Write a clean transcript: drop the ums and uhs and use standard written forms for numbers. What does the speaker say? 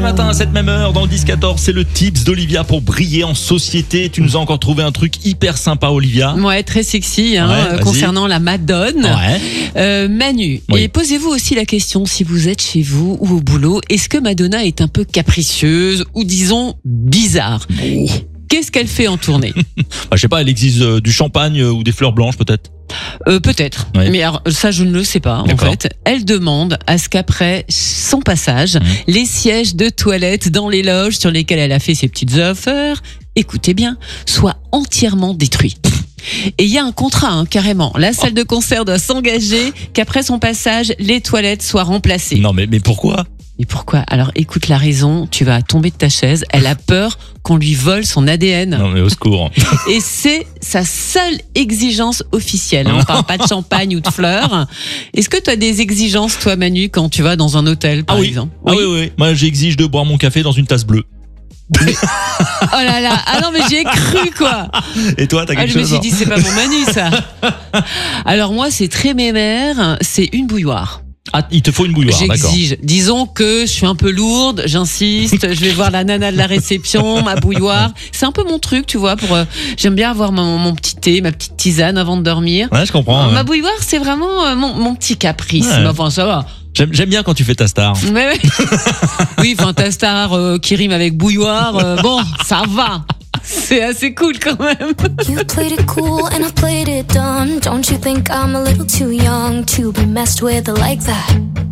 matin à cette même heure, dans le 10-14, c'est le tips d'Olivia pour briller en société. Tu nous as encore trouvé un truc hyper sympa, Olivia. Ouais, très sexy, Ouais, concernant la Madone. Ouais. Manu, Oui. et posez-vous aussi la question, si vous êtes chez vous ou au boulot, est-ce que Madonna est un peu capricieuse ou disons bizarre? Qu'est-ce qu'elle fait en tournée? Je sais pas, elle exige du champagne ou des fleurs blanches peut-être. Peut-être, Ouais. mais alors, ça je ne le sais pas en D'accord. fait. Elle demande à ce qu'après son passage, les sièges de toilette dans les loges sur lesquelles elle a fait ses petites affaires, écoutez bien, soient entièrement détruits. Et il y a un contrat, carrément. La salle de concert doit s'engager qu'après son passage, les toilettes soient remplacées. Non mais pourquoi? Et pourquoi? Alors écoute la raison, tu vas tomber de ta chaise. Elle a peur qu'on lui vole son ADN. Non mais au secours. Et c'est sa seule exigence officielle. On parle pas de champagne ou de fleurs. Est-ce que tu as des exigences, toi, Manu, quand tu vas dans un hôtel, par exemple? Ah oui. Moi j'exige de boire mon café dans une tasse bleue. Oh là là. Ah non, mais j'y ai cru, quoi. Et toi, t'as quelque Je me chose? suis dit, c'est pas mon Manu, ça. Alors moi, c'est très mémère. C'est une bouilloire. Ah, il te faut une bouilloire, d'accord. J'exige. Disons que je suis un peu lourde, j'insiste, je vais voir la nana de la réception, ma bouilloire. C'est un peu mon truc, tu vois, j'aime bien avoir mon petit thé, ma petite tisane avant de dormir. Ouais, je comprends. Ma bouilloire, c'est vraiment mon petit caprice. Ouais. Mais enfin, ça va. J'aime bien quand tu fais ta star. Ouais. Oui, enfin, ta star qui rime avec bouilloire, bon, ça va. C'est assez cool quand même. You played it cool and I played it dumb. Don't you think I'm a little too young to be messed with like that?